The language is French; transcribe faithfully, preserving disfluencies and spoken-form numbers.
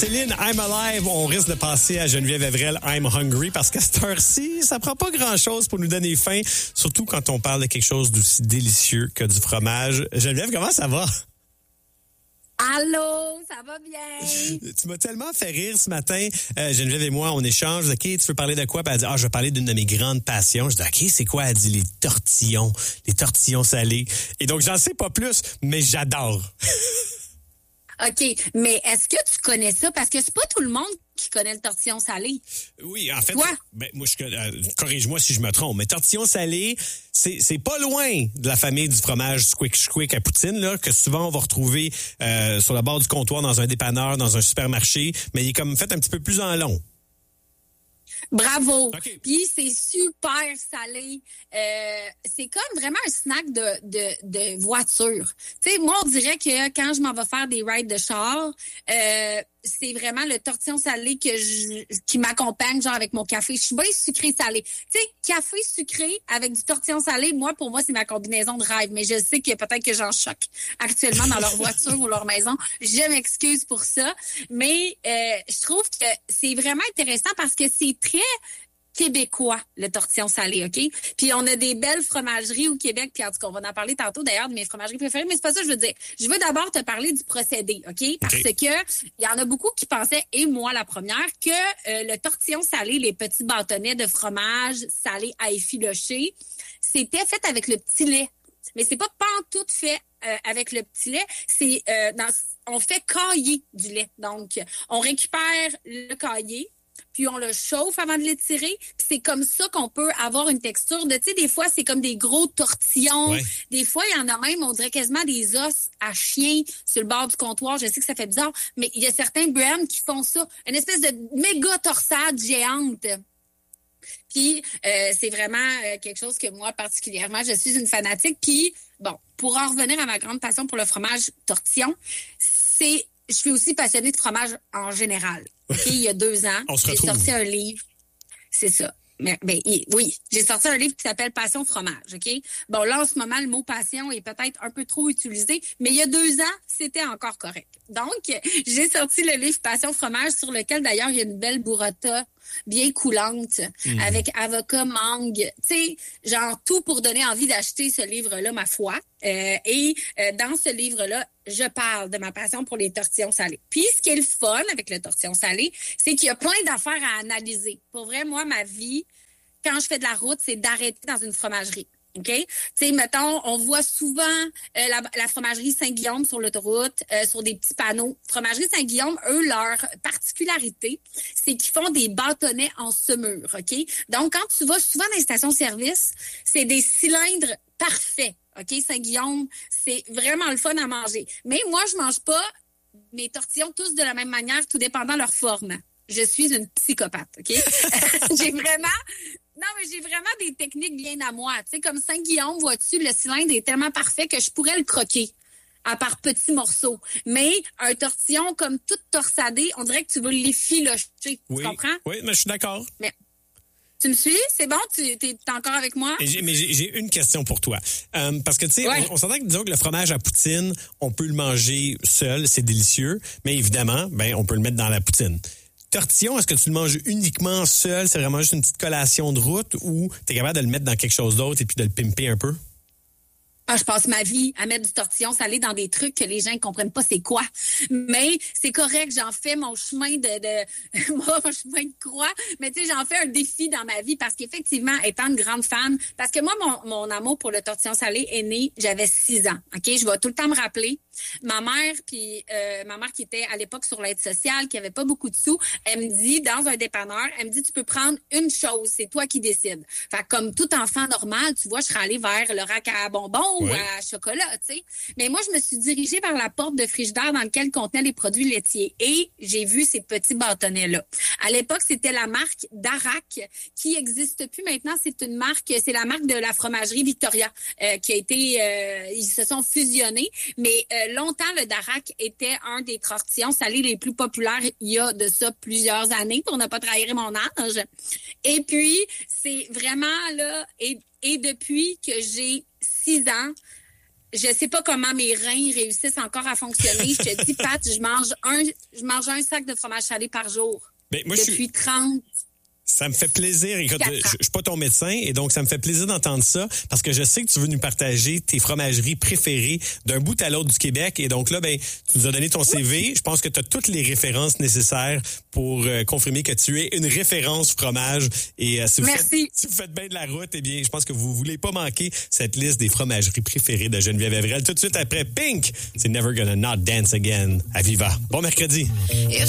Céline, I'm Alive. On risque de passer à Geneviève Evrel, I'm Hungry, parce qu'à cette heure-ci, ça prend pas grand-chose pour nous donner faim, surtout quand on parle de quelque chose d'aussi délicieux que du fromage. Geneviève, comment ça va? Allô, ça va bien? Tu m'as tellement fait rire ce matin. Euh, Geneviève et moi, on échange. OK, tu veux parler de quoi? Puis elle dit, ah, je vais parler d'une de mes grandes passions. Je dis, OK, c'est quoi? Elle dit, les tortillons. Les tortillons salés. Et donc, j'en sais pas plus, mais j'adore. OK, mais est-ce que tu connais ça? Parce que c'est pas tout le monde qui connaît le tortillon salé. Oui, en fait, Toi? ben, moi, je, euh, corrige-moi si je me trompe, mais tortillon salé, c'est, c'est pas loin de la famille du fromage squick squick à poutine, là, que souvent on va retrouver euh, sur le bord du comptoir dans un dépanneur, dans un supermarché, mais il est comme fait un petit peu plus en long. Bravo. Okay. Puis c'est super salé. Euh, c'est comme vraiment un snack de, de, de voiture. Tu sais, moi, on dirait que quand je m'en vais faire des rides de char, euh, c'est vraiment le tortillon salé que je, qui m'accompagne, genre avec mon café. Je suis bien sucré-salé. Tu sais, café sucré avec du tortillon salé, moi, pour moi, c'est ma combinaison de rêve. Mais je sais que peut-être que j'en choque actuellement dans leur voiture ou leur maison. Je m'excuse pour ça. Mais euh, je trouve que c'est vraiment intéressant parce que c'est très québécois, le tortillon salé, OK? Puis on a des belles fromageries au Québec, puis en tout cas, on va en parler tantôt d'ailleurs de mes fromageries préférées, mais c'est pas ça que je veux dire. Je veux d'abord te parler du procédé, OK? Parce okay. que il y en a beaucoup qui pensaient, et moi la première, que euh, le tortillon salé, les petits bâtonnets de fromage salé à effilocher, c'était fait avec le petit lait. Mais c'est pas pantoute fait euh, avec le petit lait, c'est euh, dans, on fait cailler du lait. Donc, on récupère le caillé, puis on le chauffe avant de l'étirer. Puis c'est comme ça qu'on peut avoir une texture de, tu sais, des fois, c'est comme des gros tortillons. Ouais. Des fois, il y en a même, on dirait quasiment des os à chien sur le bord du comptoir. Je sais que ça fait bizarre, mais il y a certains brands qui font ça. Une espèce de méga torsade géante. Puis euh, c'est vraiment euh, quelque chose que moi, particulièrement, je suis une fanatique. Puis, bon, pour en revenir à ma grande passion pour le fromage tortillon, c'est... Je suis aussi passionnée de fromage en général. Okay? Il y a deux ans, j'ai sorti un livre. C'est ça. Mais, ben, oui, j'ai sorti un livre qui s'appelle Passion fromage. OK? Bon, là, en ce moment, le mot passion est peut-être un peu trop utilisé, mais il y a deux ans, c'était encore correct. Donc, j'ai sorti le livre Passion fromage, sur lequel, d'ailleurs, il y a une belle burrata bien coulante, mmh. avec avocat, mangue, tu sais, genre tout pour donner envie d'acheter ce livre-là, ma foi. Euh, et euh, dans ce livre-là, je parle de ma passion pour les tortillons salés. Puis, ce qui est le fun avec le tortillon salé, c'est qu'il y a plein d'affaires à analyser. Pour vrai, moi, ma vie, quand je fais de la route, c'est d'arrêter dans une fromagerie. OK? Tu sais, mettons, on voit souvent euh, la, la fromagerie Saint-Guillaume sur l'autoroute, euh, sur des petits panneaux. Fromagerie Saint-Guillaume, eux, leur particularité, c'est qu'ils font des bâtonnets en semure, OK? Donc, quand tu vas souvent dans les stations-service, c'est des cylindres parfaits, OK? Saint-Guillaume, c'est vraiment le fun à manger. Mais moi, je mange pas mes tortillons tous de la même manière, tout dépendant de leur forme. Je suis une psychopathe, OK? J'ai vraiment... Non, mais j'ai vraiment des techniques bien à moi. Tu sais, comme Saint-Guillaume, vois-tu, le cylindre est tellement parfait que je pourrais le croquer à part petits morceaux. Mais un tortillon comme tout torsadé, on dirait que tu veux l'effilocher. Oui, tu comprends? Oui, mais je suis d'accord. Mais tu me suis? C'est bon? Tu es encore avec moi? J'ai, mais j'ai, j'ai une question pour toi. Euh, parce que, tu sais, ouais. on, on s'entend que, disons que le fromage à poutine, on peut le manger seul, c'est délicieux. Mais évidemment, ben, on peut le mettre dans la poutine. Tortillon, est-ce que tu le manges uniquement seul? C'est vraiment juste une petite collation de route ou tu es capable de le mettre dans quelque chose d'autre et puis de le pimper un peu? Ah, je passe ma vie à mettre du tortillon salé dans des trucs que les gens ne comprennent pas c'est quoi. Mais c'est correct, j'en fais mon chemin de, de mon chemin de croix. Mais tu sais, j'en fais un défi dans ma vie parce qu'effectivement, étant une grande fan, parce que moi, mon, mon amour pour le tortillon salé est né, j'avais six ans. OK? Je vais tout le temps me rappeler. Ma mère, puis euh, ma mère qui était à l'époque sur l'aide sociale, qui avait pas beaucoup de sous, elle me dit, dans un dépanneur, elle me dit, tu peux prendre une chose, c'est toi qui décides. Fait que comme tout enfant normal, tu vois, je serais allée vers le rack à bonbons ouais. ou à chocolat, tu sais. Mais moi, je me suis dirigée vers la porte de frigidaire dans laquelle contenaient les produits laitiers et j'ai vu ces petits bâtonnets-là. À l'époque, c'était la marque Darac, qui n'existe plus maintenant. C'est une marque, c'est la marque de la fromagerie Victoria, euh, qui a été, euh, ils se sont fusionnés, mais euh, longtemps, le Darac était un des tortillons salés les plus populaires il y a de ça plusieurs années, pour ne pas trahir mon âge. Et puis, c'est vraiment là, et, et depuis que j'ai six ans, je sais pas comment mes reins réussissent encore à fonctionner. Je te dis, Pat, je mange un, je mange un sac de fromage salé par jour. Ben, moi, depuis je suis... trente. Ça me fait plaisir. Écoute, je, je suis pas ton médecin et donc ça me fait plaisir d'entendre ça parce que je sais que tu veux nous partager tes fromageries préférées d'un bout à l'autre du Québec et donc là, ben, tu nous as donné ton C V. Je pense que tu as toutes les références nécessaires pour euh, confirmer que tu es une référence fromage et euh, si, vous Merci. Faites, si vous faites bien de la route, eh bien, je pense que vous voulez pas manquer cette liste des fromageries préférées de Geneviève Evrel. Tout de suite après Pink, c'est Never Gonna Not Dance Again à Viva. Bon mercredi.